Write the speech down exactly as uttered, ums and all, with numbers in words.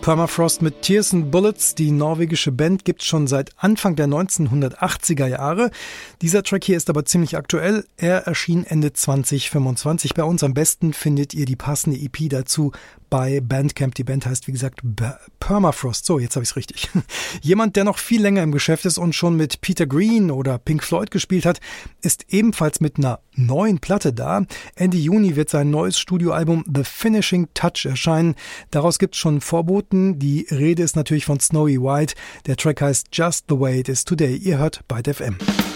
Permafrost mit Tears and Bullets. Die norwegische Band gibt es schon seit Anfang der neunzehnhundertachtziger Jahre. Dieser Track hier ist aber ziemlich aktuell. Er erschien Ende zwanzig fünfundzwanzig bei uns. Am besten findet ihr die passende E P dazu bei Bandcamp. Die Band heißt, wie gesagt, Permafrost. So, jetzt habe ich es richtig. Jemand, der noch viel länger im Geschäft ist und schon mit Peter Green oder Pink Floyd gespielt hat, ist ebenfalls mit einer neuen Platte da. Ende Juni wird sein neues Studioalbum The Finishing Touch erscheinen. Daraus gibt es schon Vorboten. Die Rede ist natürlich von Snowy White. Der Track heißt Just the Way It Is Today. Ihr hört Byte F M.